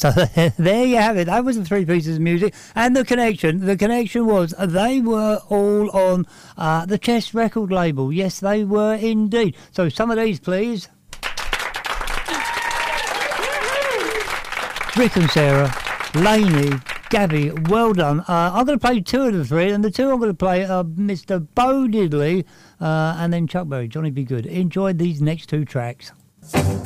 So there you have it. That was the three pieces of music. And the connection. The connection was they were all on the Chess record label. Yes, they were indeed. So some of these, please. Rick and Sarah, Lainey, Gabby, well done. I'm going to play two of the three, and the two I'm going to play are Mr. Bo Diddley and then Chuck Berry, Johnny B. Good. Enjoy these next two tracks.